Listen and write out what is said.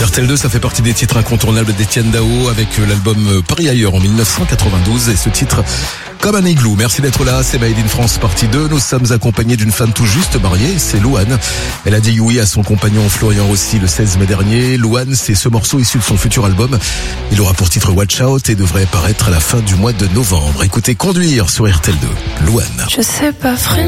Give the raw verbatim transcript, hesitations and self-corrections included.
R T L deux, ça fait partie des titres incontournables d'Étienne Dao avec l'album Paris ailleurs en dix-neuf cent quatre-vingt-douze et ce titre Comme un igloo. Merci d'être là, c'est Made in France partie deux. Nous sommes accompagnés d'une femme tout juste mariée, c'est Louane. Elle a dit oui à son compagnon Florian Rossi le seize mai dernier. Louane, c'est ce morceau issu de son futur album. Il aura pour titre Watch Out et devrait paraître à la fin du mois de novembre. Écoutez Conduire sur R T L deux. Louane. Je sais pas freiner.